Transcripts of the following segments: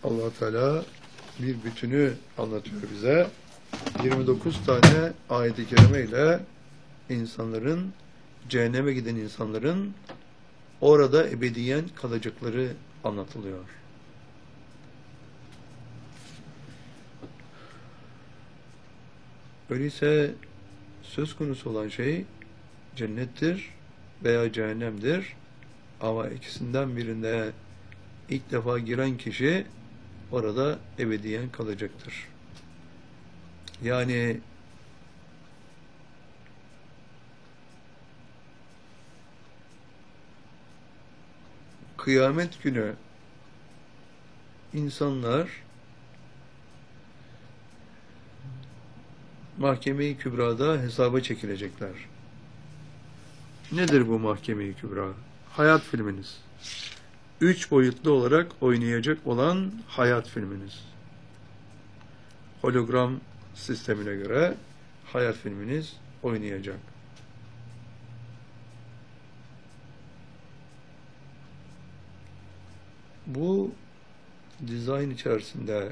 Allah Teala bir bütünü anlatıyor bize. 29 tane ayet-i kerime ile insanların, cehenneme giden insanların orada ebediyen kalacakları anlatılıyor. Öyleyse söz konusu olan şey cennettir veya cehennemdir. Ama ikisinden birinde ilk defa giren kişi orada ebediyen kalacaktır. Yani kıyamet günü insanlar Mahkeme-i Kübra'da hesaba çekilecekler. Nedir bu Mahkeme-i Kübra? Hayat filminiz. 3 boyutlu olarak oynayacak olan hayat filminiz. Hologram sistemine göre hayat filminiz oynayacak. Bu dizayn içerisinde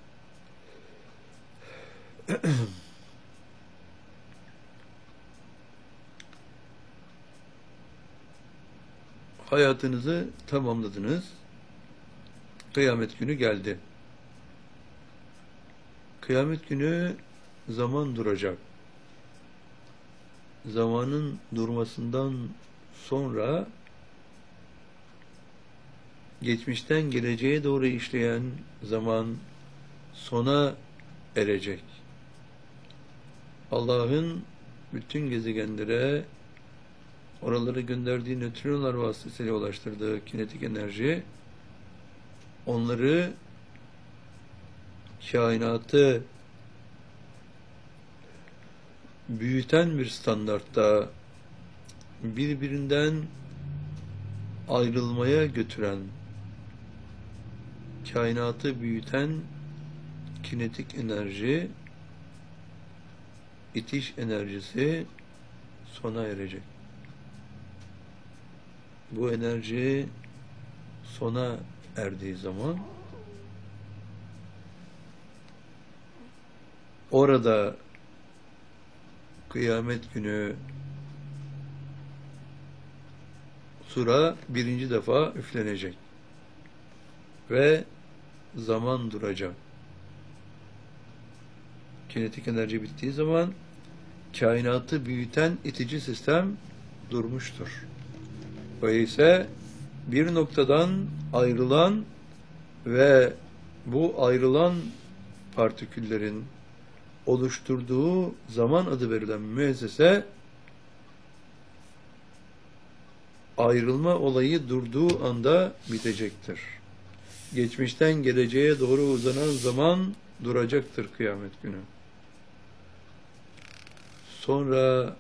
hayatınızı tamamladınız. Kıyamet günü geldi. Kıyamet günü zaman duracak. Zamanın durmasından sonra geçmişten geleceğe doğru işleyen zaman sona erecek. Allah'ın bütün gezegenlere oraları gönderdiği nötronlar vasıtasıyla ulaştırdığı kinetik enerji onları kainatı büyüten bir standartta birbirinden ayrılmaya götüren, kainatı büyüten kinetik enerji, itiş enerjisi sona erecek. Bu enerji sona erdiği zaman orada kıyamet günü sura birinci defa üflenecek ve zaman duracak. Kinetik enerji bittiği zaman kainatı büyüten itici sistem durmuştur. Öyleyse bir noktadan ayrılan ve bu ayrılan partiküllerin oluşturduğu zaman adı verilen müessese ayrılma olayı durduğu anda bitecektir. Geçmişten geleceğe doğru uzanan zaman duracaktır kıyamet günü. Sonra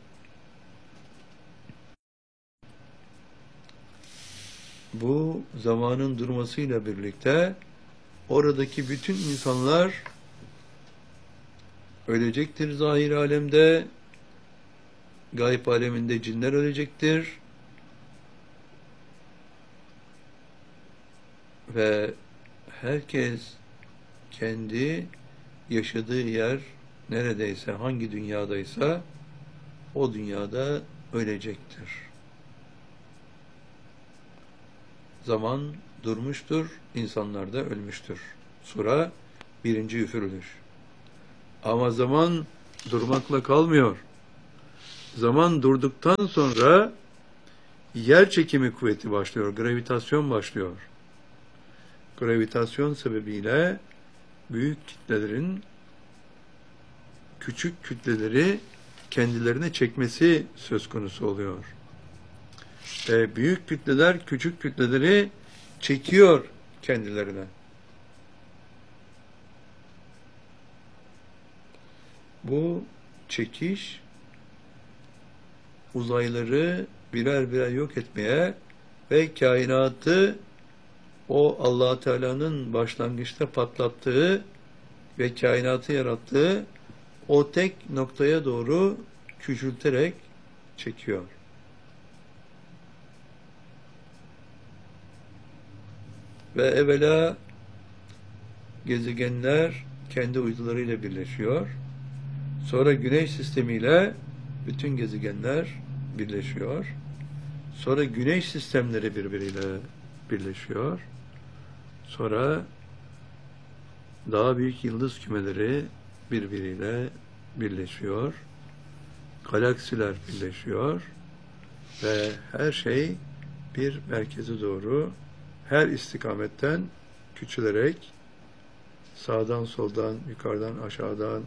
bu zamanın durmasıyla birlikte oradaki bütün insanlar ölecektir zahir alemde, gayb aleminde cinler ölecektir ve herkes kendi yaşadığı yer neredeyse, hangi dünyadaysa o dünyada ölecektir. Zaman durmuştur, insanlar da ölmüştür. Sura birinci üfürülüş. Ama zaman durmakla kalmıyor. Zaman durduktan sonra yer çekimi kuvveti başlıyor, gravitasyon başlıyor. Gravitasyon sebebiyle büyük kitlelerin küçük kütleleri kendilerine çekmesi söz konusu oluyor. Ve büyük kütleler küçük kütleleri çekiyor kendilerine. Bu çekiş uzayları birer birer yok etmeye ve kainatı o Allah Teala'nın başlangıçta patlattığı ve kainatı yarattığı o tek noktaya doğru küçülterek çekiyor. Ve evvela gezegenler kendi uydularıyla birleşiyor. Sonra Güneş sistemiyle bütün gezegenler birleşiyor. Sonra Güneş sistemleri birbiriyle birleşiyor. Sonra daha büyük yıldız kümeleri birbiriyle birleşiyor. Galaksiler birleşiyor. Ve her şey bir merkeze doğru her istikametten küçülerek sağdan soldan, yukarıdan aşağıdan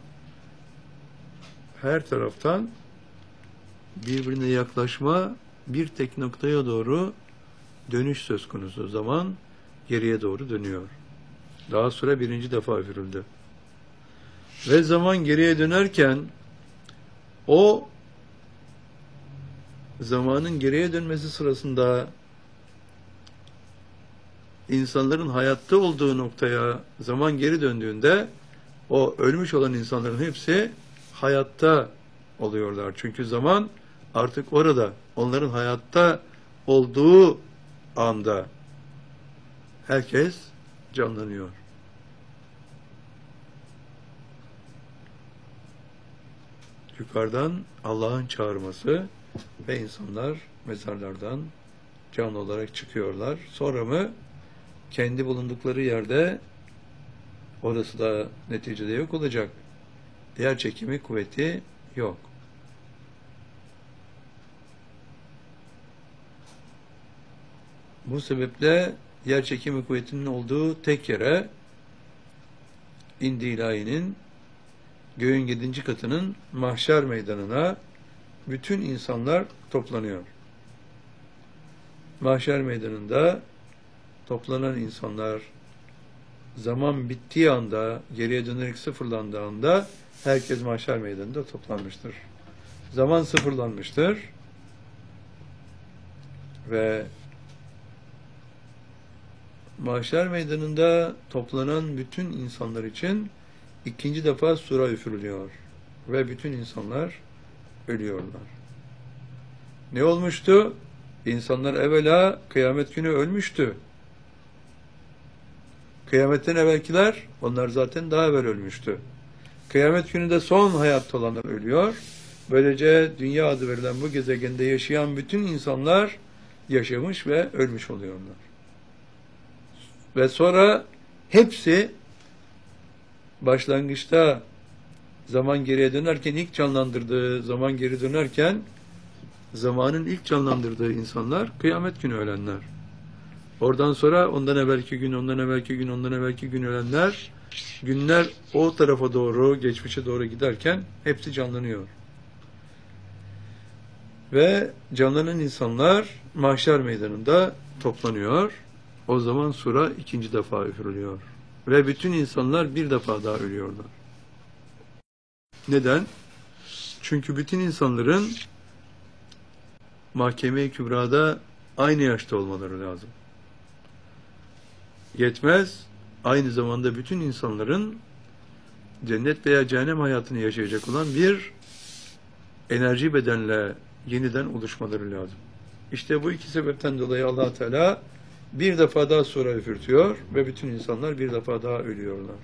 her taraftan birbirine yaklaşma, bir tek noktaya doğru dönüş söz konusu. Zaman geriye doğru dönüyor. Daha sonra birinci defa üfürüldü. Ve zaman geriye dönerken o zamanın geriye dönmesi sırasında insanların hayatta olduğu noktaya zaman geri döndüğünde o ölmüş olan insanların hepsi hayatta oluyorlar. Çünkü zaman artık orada. Onların hayatta olduğu anda herkes canlanıyor. Yukarıdan Allah'ın çağırması ve insanlar mezarlardan canlı olarak çıkıyorlar. Sonra mı kendi bulundukları yerde, orası da neticede yok olacak. Yer çekimi kuvveti yok. Bu sebeple yer çekimi kuvvetinin olduğu tek yere indi ilahinin göğün 7. katının mahşer meydanına bütün insanlar toplanıyor. Mahşer meydanında toplanan insanlar zaman bittiği anda, geriye dönerek sıfırlandığı anda herkes mahşer meydanında toplanmıştır. Zaman sıfırlanmıştır ve mahşer meydanında toplanan bütün insanlar için ikinci defa sura üfürülüyor ve bütün insanlar ölüyorlar. Ne olmuştu? İnsanlar evvela kıyamet günü ölmüştü. Kıyametten evvelkiler, onlar zaten daha evvel ölmüştü. Kıyamet gününde son hayatta olanlar ölüyor. Böylece dünya adı verilen bu gezegende yaşayan bütün insanlar yaşamış ve ölmüş oluyorlar. Ve sonra hepsi başlangıçta zaman geriye dönerken, ilk canlandırdığı zaman geri dönerken zamanın ilk canlandırdığı insanlar kıyamet günü ölenler. Oradan sonra ondan evvelki gün, ondan evvelki gün, ondan evvelki gün ölenler, günler o tarafa doğru, geçmişe doğru giderken hepsi canlanıyor. Ve canlanan insanlar mahşer meydanında toplanıyor. O zaman sura ikinci defa üfürülüyor. Ve bütün insanlar bir defa daha ölüyorlar. Neden? Çünkü bütün insanların mahkeme-i kübrada aynı yaşta olmaları lazım. Yetmez, aynı zamanda bütün insanların cennet veya cehennem hayatını yaşayacak olan bir enerji bedenle yeniden oluşmaları lazım. İşte bu iki sebepten dolayı Allah Teala bir defa daha sura üfürtüyor ve bütün insanlar bir defa daha ölüyorlar.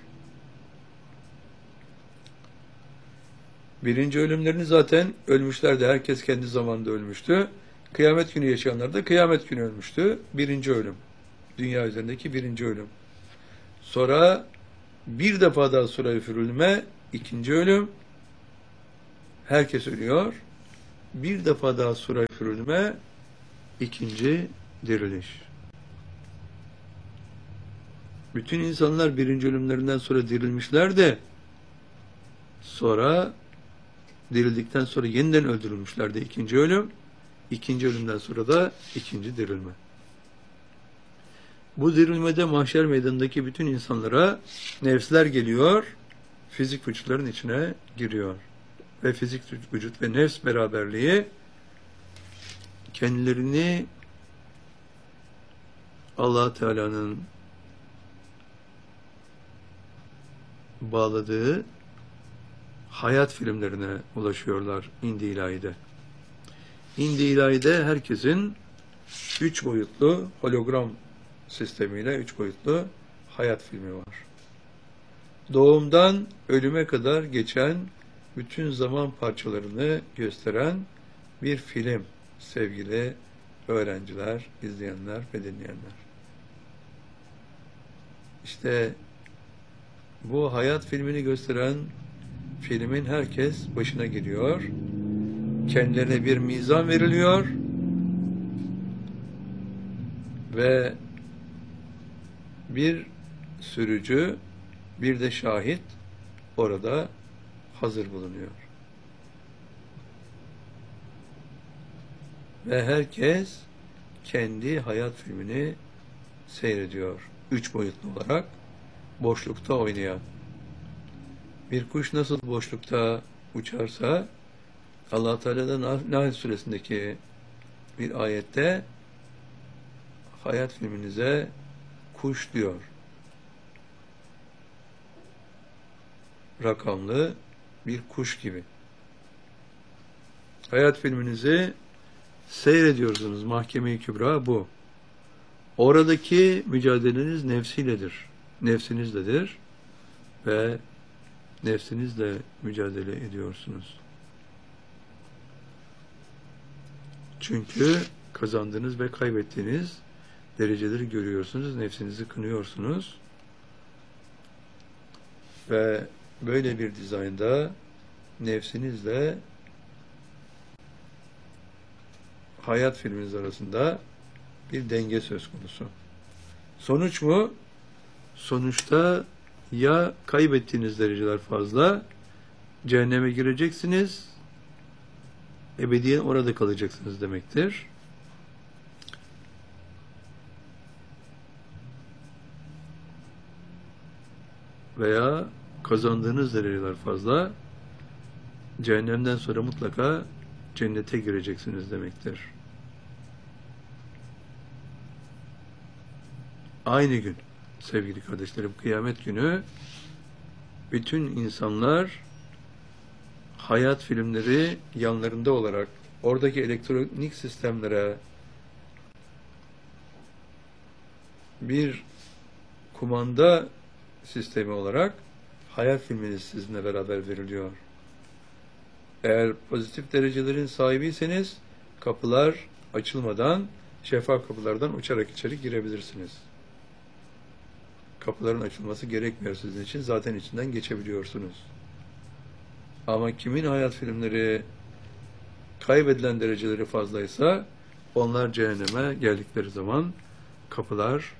Birinci ölümlerini zaten ölmüşlerdi. Herkes kendi zamanında ölmüştü. Kıyamet günü yaşayanlar da kıyamet günü ölmüştü. Birinci ölüm. Dünya üzerindeki birinci ölüm. Sonra bir defa daha sura üfürülme, ikinci ölüm. Herkes ölüyor. Bir defa daha sura üfürülme, ikinci diriliş. Bütün insanlar birinci ölümlerinden sonra dirilmişler de sonra dirildikten sonra yeniden öldürülmüşlerdi ikinci ölüm. İkinci ölümden sonra da ikinci dirilme. Bu dirilmede mahşer meydanındaki bütün insanlara nefsler geliyor, fizik vücutların içine giriyor. Ve fizik vücut ve nefs beraberliği kendilerini Allah Teala'nın bağladığı hayat filmlerine ulaşıyorlar indi ilahide. İndi ilahide herkesin 3 boyutlu hologram sistemiyle 3 boyutlu hayat filmi var. doğumdan ölüme kadar geçen bütün zaman parçalarını gösteren bir film sevgili öğrenciler, izleyenler ve dinleyenler. İşte bu hayat filmini gösteren filmin herkes başına geliyor. Kendilerine bir mizan veriliyor ve bir sürücü, bir de şahit orada hazır bulunuyor. Ve herkes kendi hayat filmini seyrediyor. 3 boyutlu olarak boşlukta oynayan. Bir kuş nasıl boşlukta uçarsa Allah Teala'dan Nahl suresindeki bir ayette hayat filminize kuş diyor. Rakamlı bir kuş gibi. Hayat filminizi seyrediyorsunuz. Mahkeme-i Kübra bu. Oradaki mücadeleniz nefsiyledir. Nefsinizledir ve nefsinizle mücadele ediyorsunuz. Çünkü kazandığınız ve kaybettiğiniz dereceleri görüyorsunuz. Nefsinizi kınıyorsunuz. Ve böyle bir dizaynda nefsinizle hayat filminiz arasında bir denge söz konusu. Sonuç mu? Sonuçta ya kaybettiğiniz dereceler fazla, cehenneme gireceksiniz, ebediyen orada kalacaksınız demektir. Veya kazandığınız dereceler fazla, cehennemden sonra mutlaka cennete gireceksiniz demektir. Aynı gün sevgili kardeşlerim, kıyamet günü bütün insanlar hayat filmleri yanlarında olarak oradaki elektronik sistemlere bir kumanda sistemi olarak hayat filminiz sizinle beraber veriliyor. Eğer pozitif derecelerin sahibiyseniz kapılar açılmadan şeffaf kapılardan uçarak içeri girebilirsiniz. Kapıların açılması gerekmiyor sizin için. Zaten içinden geçebiliyorsunuz. Ama kimin hayat filmleri kaybedilen dereceleri fazlaysa onlar cehenneme geldikleri zaman kapılar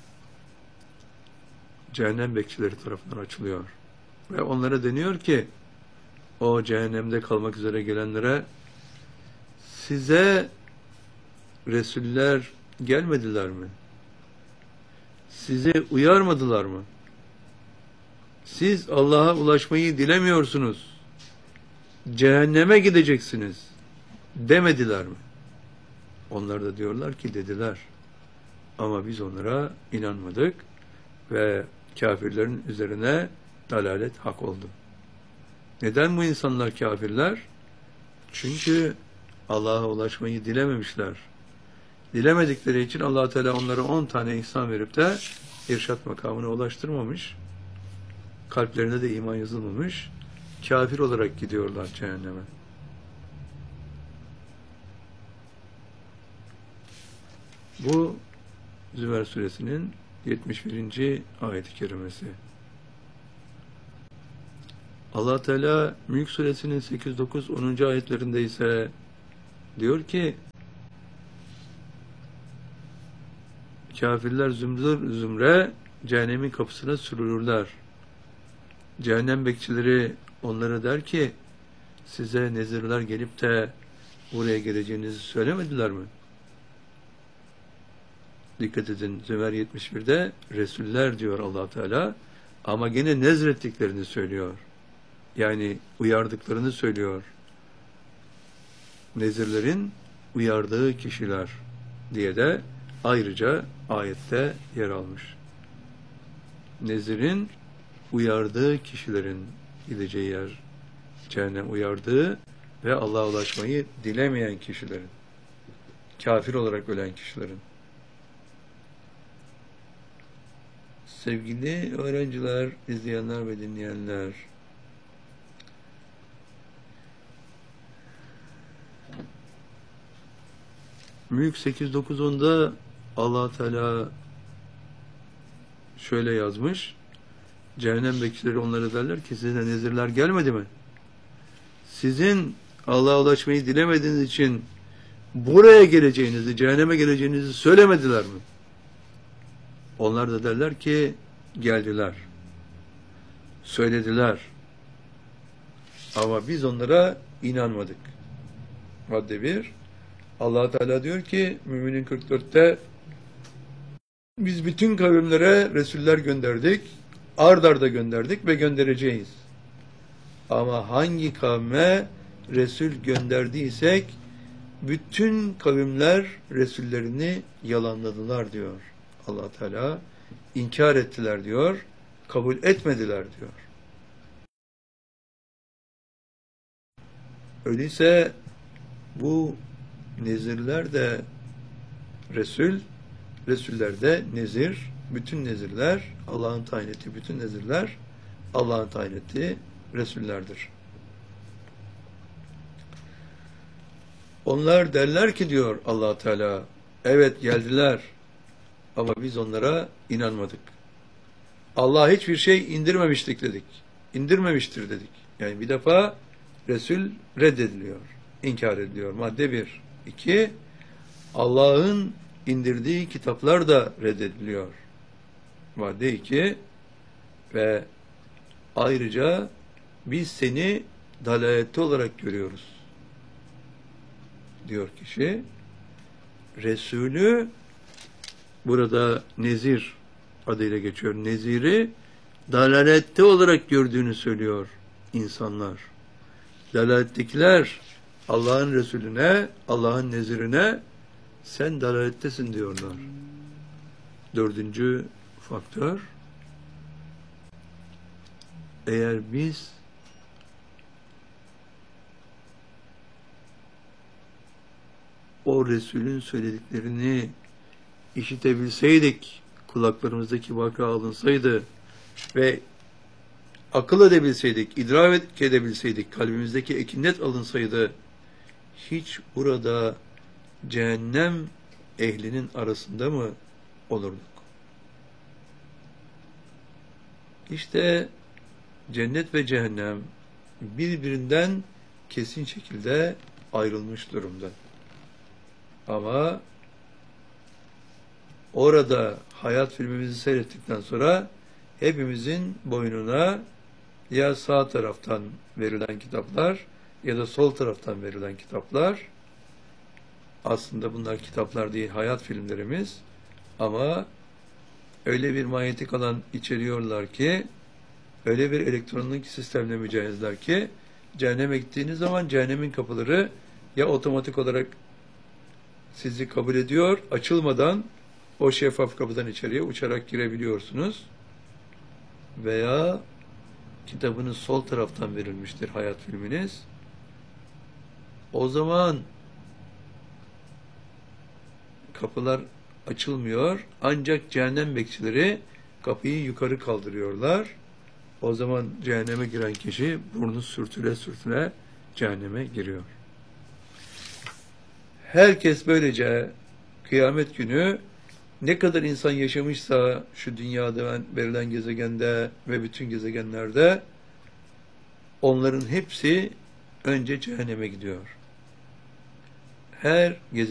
cehennem bekçileri tarafından açılıyor. Ve onlara deniyor ki o cehennemde kalmak üzere gelenlere size Resuller gelmediler mi? Sizi uyarmadılar mı? Siz Allah'a ulaşmayı dilemiyorsunuz. Cehenneme gideceksiniz demediler mi? Onlar da diyorlar ki dediler. Ama biz onlara inanmadık ve kafirlerin üzerine dalalet hak oldu. Neden bu insanlar kafirler? Çünkü Allah'a ulaşmayı dilememişler. Dilemedikleri için Allah Teala onlara 10 tane ihsan verip de irşat makamına ulaştırmamış. Kalplerine de iman yazılmamış. Kafir olarak gidiyorlar cehenneme. Bu Zümer suresinin 71. ayet-i kerimesi. Allah Teala Mülk suresinin 8, 9, 10. ayetlerinde ise diyor ki kafirler zümre cehennemin kapısına sürülürler. Cehennem bekçileri onlara der ki size nezirler gelip de buraya geleceğinizi söylemediler mi? Dikkat edin, Zümer 71'de Resuller diyor Allah Teala ama gene nezrettiklerini söylüyor. Yani uyardıklarını söylüyor. Nezirlerin uyardığı kişiler diye de ayrıca ayette yer almış. Nezirin uyardığı kişilerin gideceği yer cehennem, uyardığı ve Allah'a ulaşmayı dilemeyen kişilerin, kafir olarak ölen kişilerin. Sevgili öğrenciler, izleyenler ve dinleyenler, Mülk 8-9-10'da Allah Teala şöyle yazmış. Cehennem bekçileri onlara derler ki size nezirler gelmedi mi? Sizin Allah'a ulaşmayı dilemediğiniz için buraya geleceğinizi, cehenneme geleceğinizi söylemediler mi? Onlar da derler ki geldiler. Söylediler. Ama biz onlara inanmadık. Madde 1. Allah Teala diyor ki Müminin 44'te biz bütün kavimlere Resuller gönderdik. Ard arda gönderdik ve göndereceğiz. Ama hangi kavme Resul gönderdiysek bütün kavimler Resullerini yalanladılar diyor Allah Teala. İnkar ettiler diyor. Kabul etmediler diyor. Öyleyse bu nezirler de Resul, Resuller de nezir, bütün nezirler Allah'ın tayin ettiği bütün nezirler Allah'ın tayin ettiği Resullerdir. Onlar derler ki diyor Allah Teala, evet geldiler ama biz onlara inanmadık. Allah hiçbir şey indirmemiştik dedik. İndirmemiştir dedik. Yani bir defa Resul reddediliyor, inkar ediliyor. Madde 1. 2. Allah'ın indirdiği kitaplar da reddediliyor. Madde 2. Ve ayrıca biz seni dalalette olarak görüyoruz diyor kişi. Resulü burada nezir adıyla geçiyor. Neziri dalalette olarak gördüğünü söylüyor insanlar. Dalalettekiler Allah'ın Resulüne, Allah'ın nezirine sen dalalettesin diyorlar. 4. faktör, eğer biz o Resulün söylediklerini işitebilseydik, kulaklarımızdaki vaka alınsaydı ve akıl edebilseydik, idrak edebilseydik, kalbimizdeki ekinet alınsaydı, hiç burada cehennem ehlinin arasında mı olurduk? İşte cennet ve cehennem birbirinden kesin şekilde ayrılmış durumda. Ama orada hayat filmimizi seyrettikten sonra hepimizin boynuna ya sağ taraftan verilen kitaplar ya da sol taraftan verilen kitaplar, aslında bunlar kitaplar değil, hayat filmlerimiz, ama öyle bir manyetik alan içeriyorlar ki, öyle bir elektronik sistemle mücehizler ki, cehenneme gittiğiniz zaman cehennemin kapıları ya otomatik olarak sizi kabul ediyor, açılmadan o şeffaf kapıdan içeriye uçarak girebiliyorsunuz, veya kitabınız sol taraftan verilmiştir, hayat filminiz. O zaman kapılar açılmıyor, ancak cehennem bekçileri kapıyı yukarı kaldırıyorlar. O zaman cehenneme giren kişi burnu sürtüle sürtüle cehenneme giriyor. Herkes böylece kıyamet günü ne kadar insan yaşamışsa şu dünyada verilen gezegende ve bütün gezegenlerde, onların hepsi önce cehenneme gidiyor. Her